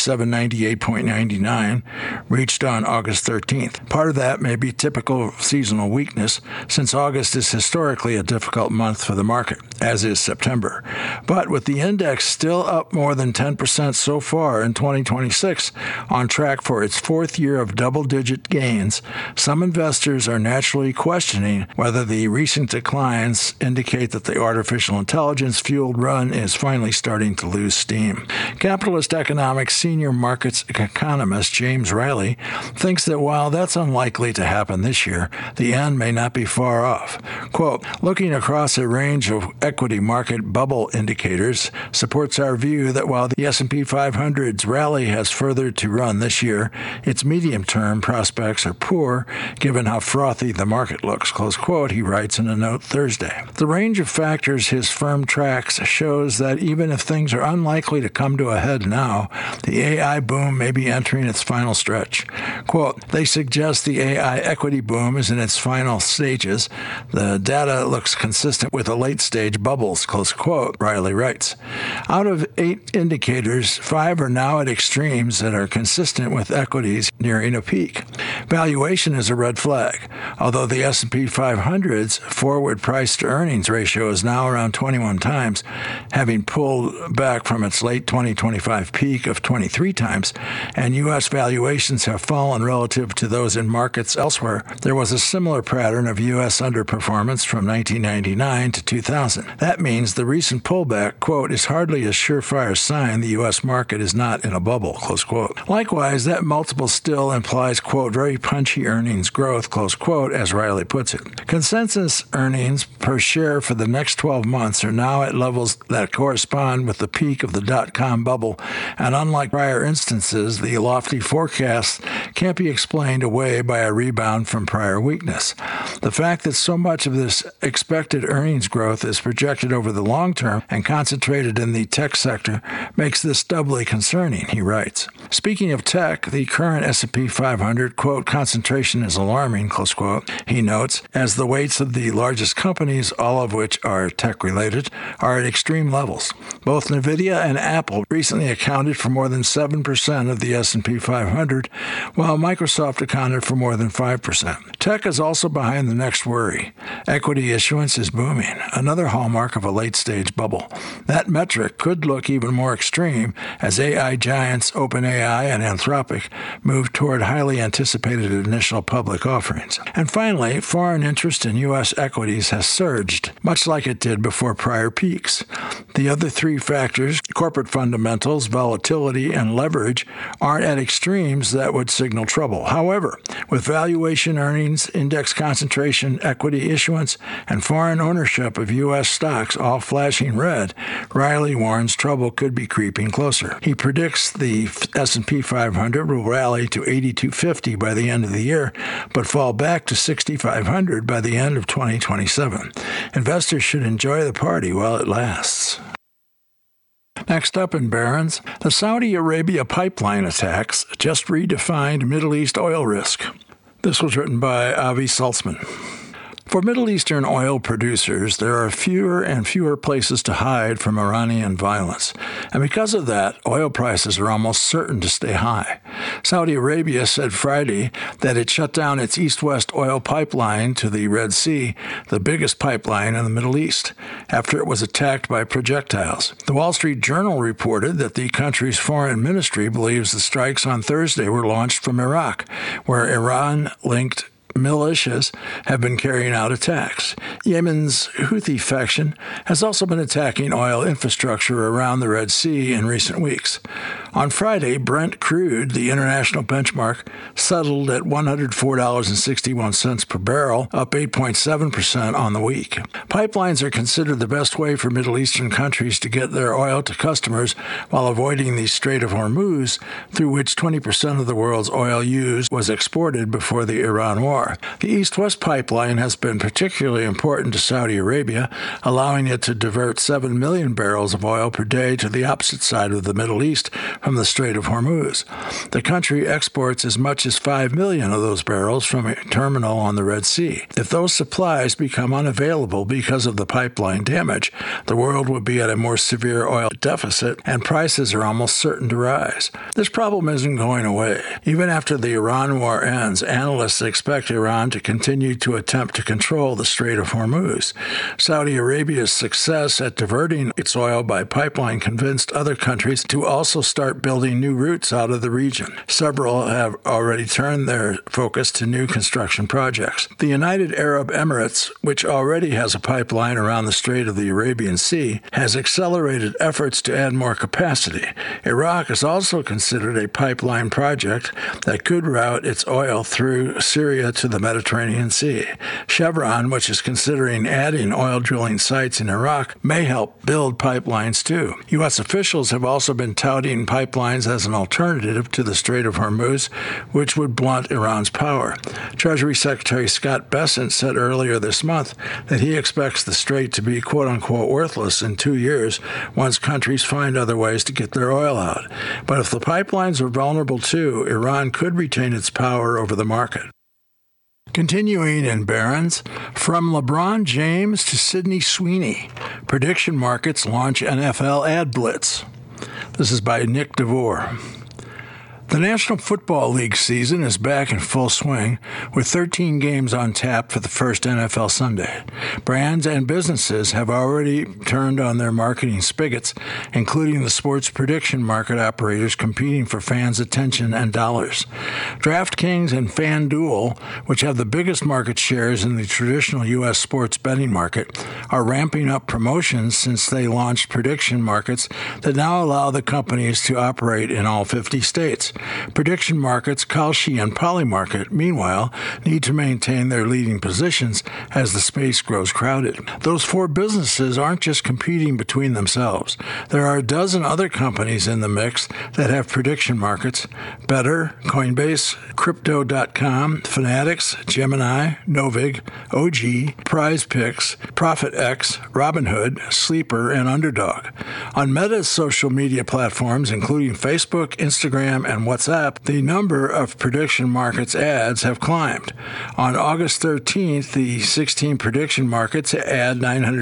7798.99, reached on August 13th. Part of that may be typical seasonal weakness, since August is historically a difficult month for the market, as is September. But with the index still up more than 10% so far in 2026, on track for its fourth year of double-digit gains, some investors are naturally questioning whether the recent declines indicate that the artificial intelligence-fueled run is finally starting to lose steam. Capitalist Economics senior markets economist James Riley thinks that while that's unlikely to happen this year, the end may not be far off. Quote, looking across a range of equity market bubble indicators supports our view that while the S&P 500's rally has further to run this year, its medium-term prospects are poor given how frothy the market looks, close quote, he writes in a note Thursday. The range of factors his firm tracks shows that even if things are unlikely to come to a head now, the AI boom may be entering its final stretch. Quote, they suggest the AI equity boom is in its final stages. The data looks consistent with the late-stage bubbles, close quote, Riley writes. Out of 8 indicators, 5 are now at extremes that are consistent with equities nearing a peak. Valuation is a red flag. Although the S&P 500's forward price-to-earnings ratio is now around 21 times, having pulled back from its late 2025 peak of 23 times, and U.S. valuations have fallen relative to those in markets elsewhere, there was a similar pattern of U.S. underperformance from 1999 to 2000. That means the recent pullback, quote, is hardly a surefire sign the U.S. market is not in a bubble, close quote. Likewise, that multiple still implies, quote, very punchy earnings growth, close quote, as Riley puts it. Consensus earnings per share for the next 12 months are now at levels that correspond with the peak of the dot-com bubble, and unlike prior instances, the lofty forecasts can't be explained away by a rebound from prior weakness. The fact that so much of this expected earnings growth is projected over the long term and concentrated in the tech sector makes this doubly concerning, he writes. Speaking of tech, the current S&P 500, quote, concentration is alarming, close quote, he notes, as the weights of the largest companies, all of which are tech-related, are at extreme levels. Both NVIDIA and Apple recently accounted for more than 7% of the S&P 500, while Microsoft accounted for more than 5%. Tech is also behind the next worry. Equity issuance is booming, another hallmark of a late-stage bubble. That metric could look even more extreme as AI giants OpenAI and Anthropic move toward highly anticipated initial public offerings. And finally, foreign interest in U.S. equities has surged, much like it did before prior peaks. The other 3 factors, corporate fundamentals, volatility, and leverage, aren't at extremes that would signal trouble. However, with valuation earnings, index concentration, equity issuance, and foreign ownership of U.S. stocks all flashing red, Riley warns trouble could be creeping closer. He predicts the S&P 500 will rally to 8,250 by the end of the year, but fall back to 6,500 by the end of 2027. Investors should enjoy the party while it lasts. Next up in Barron's, the Saudi Arabia pipeline attacks just redefined Middle East oil risk. This was written by Avi Saltzman. For Middle Eastern oil producers, there are fewer and fewer places to hide from Iranian violence, and because of that, oil prices are almost certain to stay high. Saudi Arabia said Friday that it shut down its east-west oil pipeline to the Red Sea, the biggest pipeline in the Middle East, after it was attacked by projectiles. The Wall Street Journal reported that the country's foreign ministry believes the strikes on Thursday were launched from Iraq, where Iran-linked militias have been carrying out attacks. Yemen's Houthi faction has also been attacking oil infrastructure around the Red Sea in recent weeks. On Friday, Brent crude, the international benchmark, settled at $104.61 per barrel, up 8.7% on the week. Pipelines are considered the best way for Middle Eastern countries to get their oil to customers while avoiding the Strait of Hormuz, through which 20% of the world's oil used was exported before the Iran war. The East-West pipeline has been particularly important to Saudi Arabia, allowing it to divert 7 million barrels of oil per day to the opposite side of the Middle East from the Strait of Hormuz. The country exports as much as 5 million of those barrels from a terminal on the Red Sea. If those supplies become unavailable because of the pipeline damage, the world would be at a more severe oil deficit, and prices are almost certain to rise. This problem isn't going away. Even after the Iran war ends, analysts expect Iran to continue to attempt to control the Strait of Hormuz. Saudi Arabia's success at diverting its oil by pipeline convinced other countries to also start building new routes out of the region. Several have already turned their focus to new construction projects. The United Arab Emirates, which already has a pipeline around the Strait of the Arabian Sea, has accelerated efforts to add more capacity. Iraq is also considered a pipeline project that could route its oil through Syria to the Mediterranean Sea. Chevron, which is considering adding oil drilling sites in Iraq, may help build pipelines too. U.S. officials have also been touting pipelines as an alternative to the Strait of Hormuz, which would blunt Iran's power. Treasury Secretary Scott Bessent said earlier this month that he expects the strait to be quote-unquote worthless in 2 years once countries find other ways to get their oil out. But if the pipelines are vulnerable too, Iran could retain its power over the market. Continuing in Barron's, from LeBron James to Sydney Sweeney, prediction markets launch NFL ad blitz. This is by Nick DeVore. The National Football League season is back in full swing, with 13 games on tap for the first NFL Sunday. Brands and businesses have already turned on their marketing spigots, including the sports prediction market operators competing for fans' attention and dollars. DraftKings and FanDuel, which have the biggest market shares in the traditional U.S. sports betting market, are ramping up promotions since they launched prediction markets that now allow the companies to operate in all 50 states. Prediction markets, Kalshi and Polymarket, meanwhile, need to maintain their leading positions as the space grows crowded. Those four businesses aren't just competing between themselves. There are a dozen other companies in the mix that have prediction markets: Better, Coinbase, Crypto.com, Fanatics, Gemini, Novig, OG, PrizePicks, ProfitX, Robinhood, Sleeper, and Underdog. On Meta's social media platforms, including Facebook, Instagram, and WhatsApp, the number of prediction markets ads have climbed. On August 13th, the 16 prediction markets had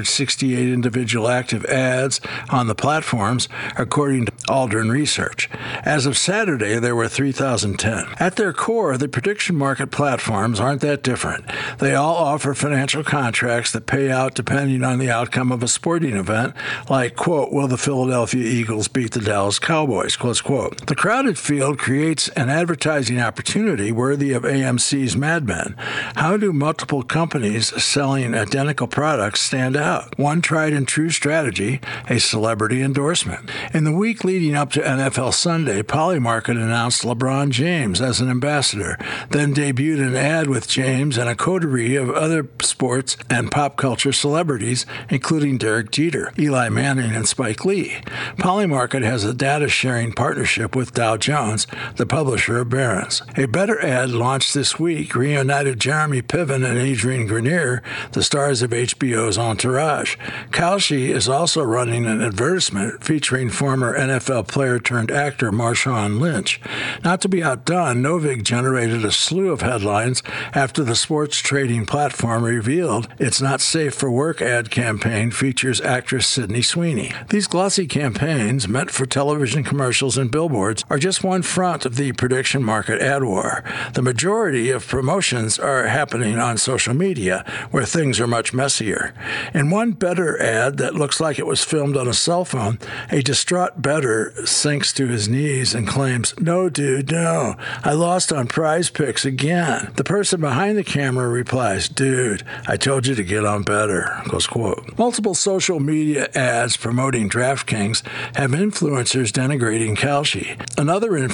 968 individual active ads on the platforms, according to Aldrin Research. As of Saturday, there were 3,010. At their core, the prediction market platforms aren't that different. They all offer financial contracts that pay out depending on the outcome of a sporting event, like, quote, will the Philadelphia Eagles beat the Dallas Cowboys, close quote. The crowded field creates an advertising opportunity worthy of AMC's Mad Men. How do multiple companies selling identical products stand out? One tried-and-true strategy, a celebrity endorsement. In the week leading up to NFL Sunday, Polymarket announced LeBron James as an ambassador, then debuted an ad with James and a coterie of other sports and pop culture celebrities, including Derek Jeter, Eli Manning, and Spike Lee. Polymarket has a data-sharing partnership with Dow Jones, the publisher of Barron's. A Better ad launched this week reunited Jeremy Piven and Adrian Grenier, the stars of HBO's Entourage. Kalshi is also running an advertisement featuring former NFL player-turned-actor Marshawn Lynch. Not to be outdone, Novig generated a slew of headlines after the sports trading platform revealed its Not Safe for Work ad campaign features actress Sydney Sweeney. These glossy campaigns, meant for television commercials and billboards, are just one front of the prediction market ad war. The majority of promotions are happening on social media, where things are much messier. In one Better ad that looks like it was filmed on a cell phone, a distraught Better sinks to his knees and claims, "No, dude, no. I lost on PrizePicks again." The person behind the camera replies, "Dude, I told you to get on Better," close quote. Multiple social media ads promoting DraftKings have influencers denigrating Kalshi. Another influencer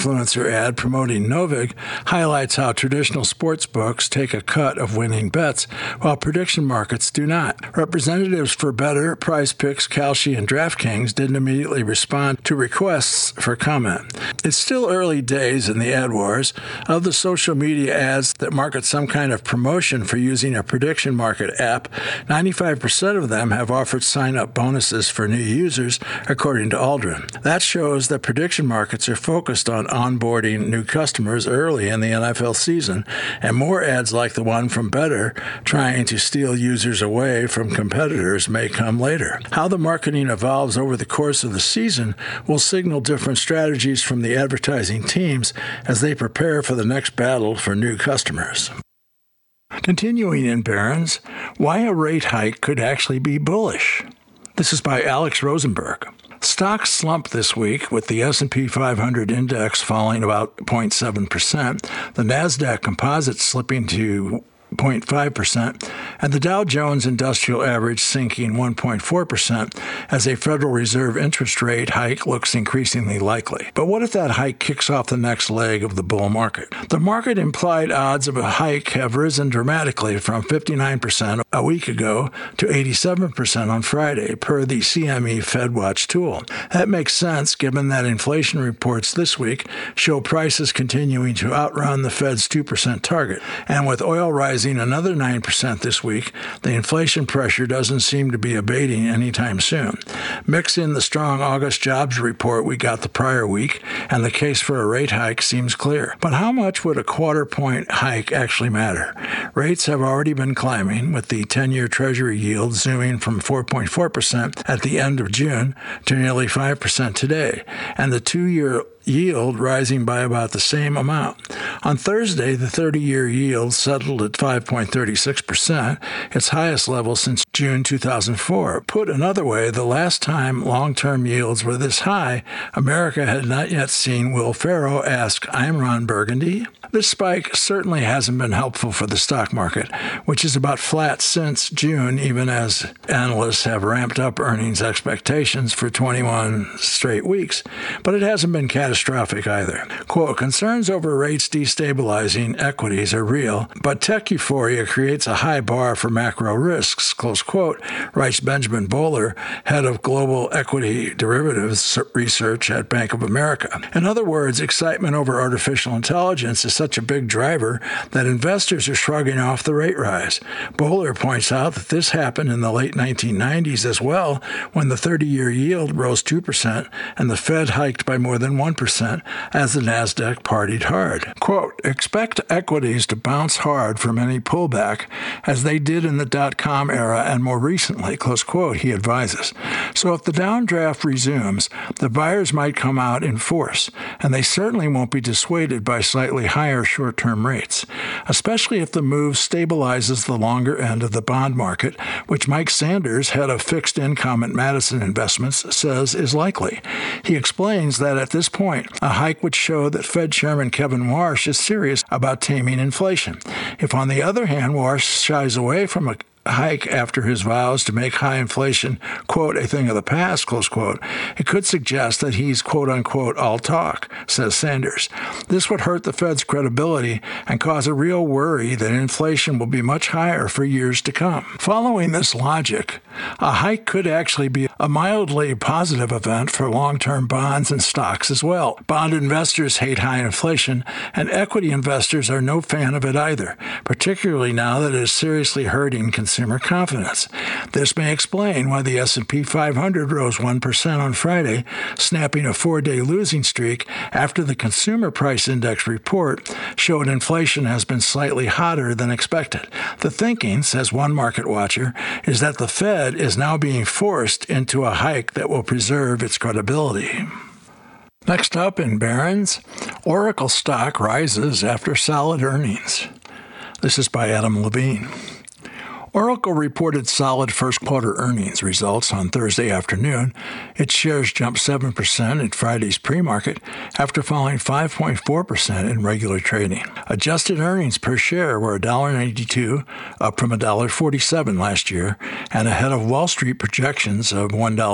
influencer ad promoting Novig highlights how traditional sports books take a cut of winning bets, while prediction markets do not. Representatives for Betr, Prize Picks, Kalshi, and DraftKings didn't immediately respond to requests for comment. It's still early days in the ad wars. Of the social media ads that market some kind of promotion for using a prediction market app, 95% of them have offered sign-up bonuses for new users, according to Aldrin. That shows that prediction markets are focused on onboarding new customers early in the NFL season, and more ads like the one from Betr trying to steal users away from competitors may come later. How the marketing evolves over the course of the season will signal different strategies from the advertising teams as they prepare for the next battle for new customers. Continuing in Barron's, why a rate hike could actually be bullish. This is by Alex Rosenberg. Stocks slumped this week, with the S&P 500 index falling about 0.7%, the NASDAQ composite slipping to 0.5%, and the Dow Jones Industrial Average sinking 1.4% as a Federal Reserve interest rate hike looks increasingly likely. But what if that hike kicks off the next leg of the bull market? The market implied odds of a hike have risen dramatically from 59% a week ago to 87% on Friday, per the CME FedWatch tool. That makes sense given that inflation reports this week show prices continuing to outrun the Fed's 2% target, and with oil rising another 9% this week, the inflation pressure doesn't seem to be abating anytime soon. Mix in the strong August jobs report we got the prior week, and the case for a rate hike seems clear. But how much would a quarter-point hike actually matter? Rates have already been climbing, with the 10-year Treasury yield zooming from 4.4% at the end of June to nearly 5% today, and the 2-year yield rising by about the same amount. On Thursday, the 30-year yield settled at 5.36%, its highest level since June 2004. Put another way, the last time long-term yields were this high, America had not yet seen Will Ferrell ask, "I'm Ron Burgundy?" This spike certainly hasn't been helpful for the stock market, which is about flat since June, even as analysts have ramped up earnings expectations for 21 straight weeks. But it hasn't been catastrophic either. Quote, "Concerns over rates destabilizing equities are real, but tech euphoria creates a high bar for macro risks," close quote, writes Benjamin Bowler, head of global equity derivatives research at Bank of America. In other words, excitement over artificial intelligence is such a big driver that investors are shrugging off the rate rise. Bowler points out that this happened in the late 1990s as well, when the 30-year yield rose 2% and the Fed hiked by more than 1% as the NASDAQ partied hard. Quote, "Expect equities to bounce hard from any pullback, as they did in the dot-com era and more recently," close quote, he advises. So if the downdraft resumes, the buyers might come out in force, and they certainly won't be dissuaded by slightly higher short-term rates, especially if the move stabilizes the longer end of the bond market, which Mike Sanders, head of fixed income at Madison Investments, says is likely. He explains that at this point, a hike would show that Fed Chairman Kevin Warsh is serious about taming inflation. If, on the other hand, Warsh shies away from a hike after his vows to make high inflation, quote, "a thing of the past," close quote, it could suggest that he's, quote unquote, all talk, says Sanders. This would hurt the Fed's credibility and cause a real worry that inflation will be much higher for years to come. Following this logic, a hike could actually be a mildly positive event for long-term bonds and stocks as well. Bond investors hate high inflation, and equity investors are no fan of it either, particularly now that it is seriously hurting consumer confidence. This may explain why the S&P 500 rose 1% on Friday, snapping a 4-day losing streak after the Consumer Price Index report showed inflation has been slightly hotter than expected. The thinking, says one market watcher, is that the Fed is now being forced into a hike that will preserve its credibility. Next up in Barron's, Oracle stock rises after solid earnings. This is by Adam Levine. Oracle reported solid first-quarter earnings results on Thursday afternoon. Its shares jumped 7% in Friday's pre-market after falling 5.4% in regular trading. Adjusted earnings per share were $1.92, up from $1.47 last year, and ahead of Wall Street projections of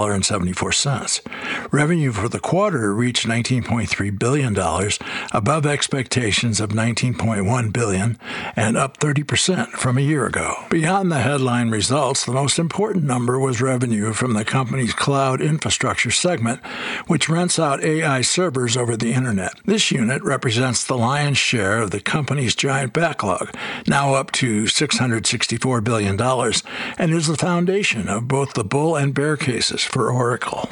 $1.74. Revenue for the quarter reached $19.3 billion, above expectations of $19.1 billion, and up 30% from a year ago. Beyond the headline results, the most important number was revenue from the company's cloud infrastructure segment, which rents out AI servers over the internet. This unit represents the lion's share of the company's giant backlog, now up to $664 billion, and is the foundation of both the bull and bear cases for Oracle.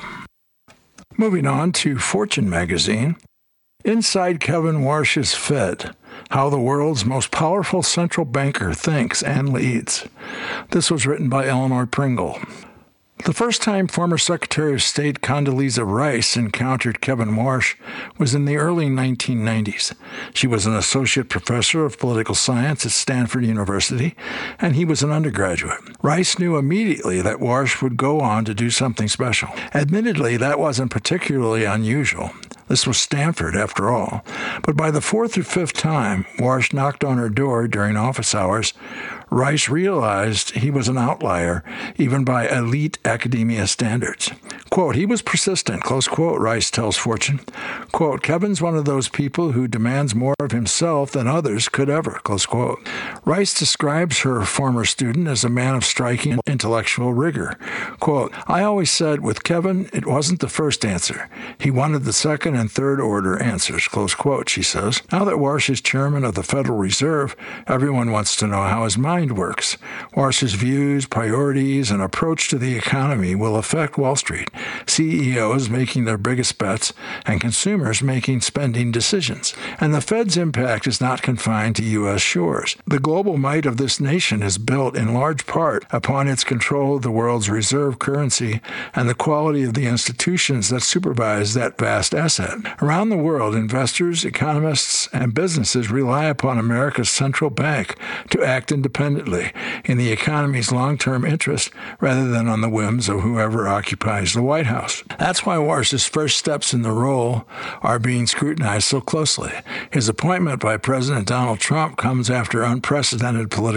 Moving on to Fortune magazine. Inside Kevin Warsh's Fed, How the World's Most Powerful Central Banker Thinks and Leads. This was written by Eleanor Pringle. The first time former Secretary of State Condoleezza Rice encountered Kevin Warsh was in the early 1990s. She was an associate professor of political science at Stanford University, and he was an undergraduate. Rice knew immediately that Warsh would go on to do something special. Admittedly, that wasn't particularly unusual. This was Stanford, after all. But by the fourth or fifth time Warsh knocked on her door during office hours, Rice realized he was an outlier, even by elite academia standards. Quote, he was persistent, close quote, Rice tells Fortune. Quote, Kevin's one of those people who demands more of himself than others could ever, close quote. Rice describes her former student as a man of striking intellectual rigor. Quote, I always said with Kevin, it wasn't the first answer. He wanted the second and third order answers, close quote, she says. Now that Warsh is chairman of the Federal Reserve, everyone wants to know how his mind works. Warsh's views, priorities, and approach to the economy will affect Wall Street, CEOs making their biggest bets, and consumers making spending decisions. And the Fed's impact is not confined to U.S. shores. The global might of this nation is built in large part upon its control of the world's reserve currency and the quality of the institutions that supervise that vast asset. Around the world, investors, economists, and businesses rely upon America's central bank to act independently in the economy's long-term interest rather than on the whims of whoever occupies the White House. That's why Warsh's first steps in the role are being scrutinized so closely. His appointment by President Donald Trump comes after unprecedented political